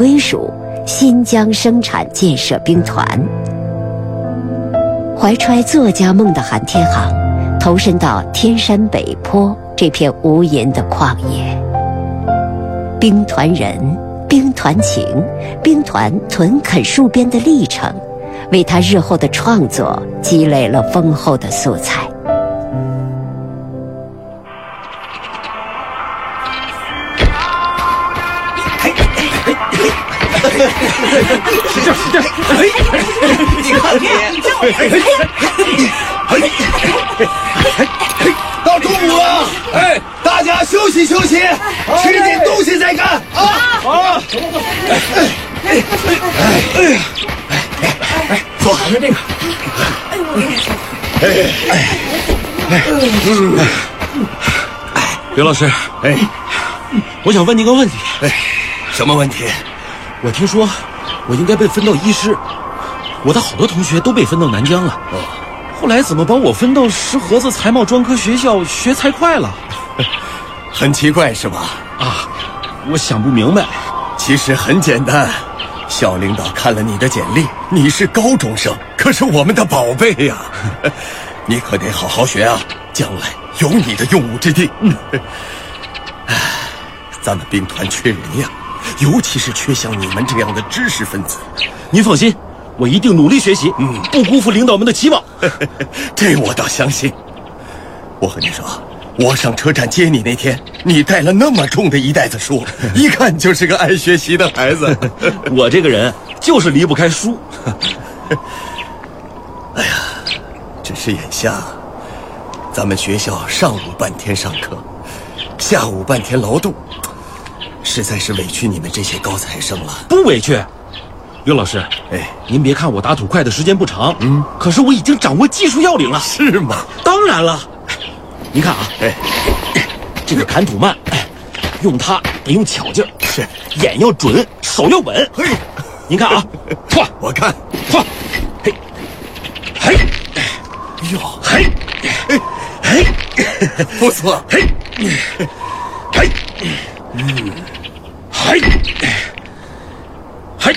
归属新疆生产建设兵团。怀揣作家梦的韩天航投身到天山北坡这片无垠的旷野。兵团人、兵团情、兵团屯垦戍边的历程，为他日后的创作积累了丰厚的素材。 使劲使劲！你看你， 到中午了，大家休息休息，吃点东西再干啊！好，坐，这个， 刘老师，我想问您个问题。 什么问题？ 我听说我应该被分到医师，我的好多同学都被分到南疆了。后来怎么把我分到石河子财贸专科学校学财会了？ 很奇怪是吧？ 啊，我想不明白。 其实很简单，校领导看了你的简历，你是高中生，可是我们的宝贝呀，你可得好好学啊，将来有你的用武之地。咱们兵团缺人呀，尤其是缺像你们这样的知识分子。 您放心，我一定努力学习，不辜负领导们的期望。 这我倒相信。我和你说，我上车站接你那天，你带了那么重的一袋子书，一看就是个爱学习的孩子。 我这个人就是离不开书。 哎呀，只是眼下咱们学校上午半天上课，下午半天劳动，实在是委屈你们这些高材生了。 不委屈，刘老师，您别看我打土块的时间不长，可是我已经掌握技术要领了。 是吗？ 当然了。您看啊，这个砍土慢，用它得用巧劲儿， 是， 眼要准，手要稳。您看啊，唰， 我看， 唰，嘿，嘿， 哟， 嘿，嘿， 不错， 嘿，嘿，嘿，嘿，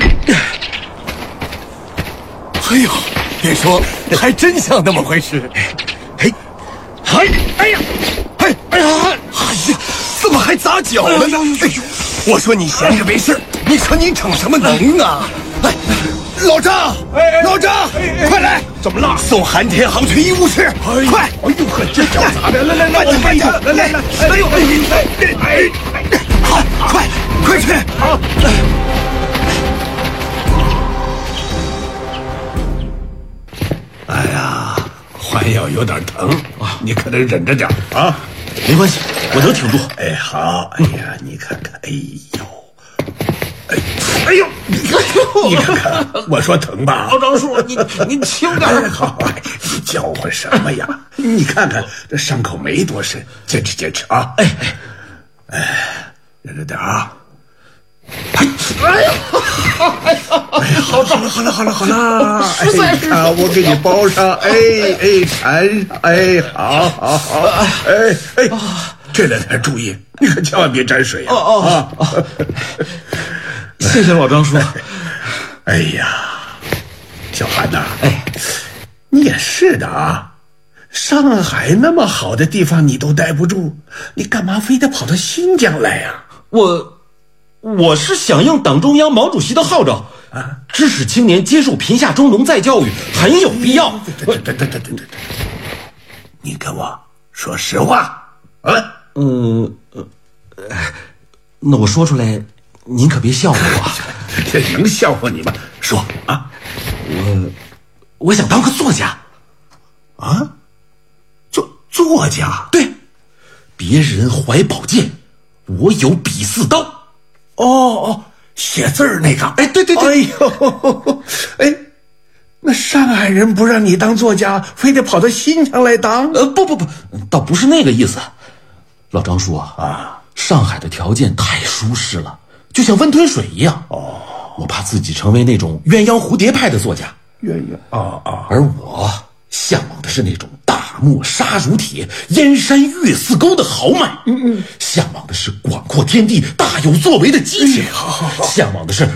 哎呦，别说，还真像那么回事。 嘿，嘿，哎呀， 嘿，哎呀，哎呀，怎么还砸脚了呢？我说你闲着没事，你说你逞什么能啊？哎，老张，老张，快来！ 怎么了？ 送韩天航去医务室，快！ 哎呦呵，这叫咋的？来，我背他！来，哎呦， 好，快去！好。 哎呀，还要有点疼啊，你可得忍着点啊。 没关系，我能挺住。 哎，好，哎呀，你看看，哎呦，你看看，我说疼吧？ 老张叔，你轻点。 好，你叫唤什么呀？你看看这伤口没多深，坚持啊！忍着点啊！ 哎呀， 好了， 实在是， 我给你包上，缠上，好，这两天注意，你可千万别沾水啊！ 谢谢老张叔。 哎呀，小韩呐，你也是的啊，上海那么好的地方你都待不住，你干嘛非得跑到新疆来呀？ 我是响应党中央毛主席的号召啊，知识青年接受贫下中农再教育很有必要。 对，你跟我说实话啊。 那我说出来，您可别笑话我。 这能笑话你吗？说啊， 我想当个作家。 啊？作家？ 对，别人怀宝剑，我有笔似刀。 哦，写字儿那个。 对。 哎呦，那上海人不让你当作家，非得跑到新疆来当？ 不，倒不是那个意思。老张叔啊，上海的条件太舒适了，就像温吞水一样。我怕自己成为那种鸳鸯蝴蝶派的作家。而我向往的是那种大漠沙如铁，燕山月似钩的豪迈。向往的是广阔天地，大有作为的激情。向往的是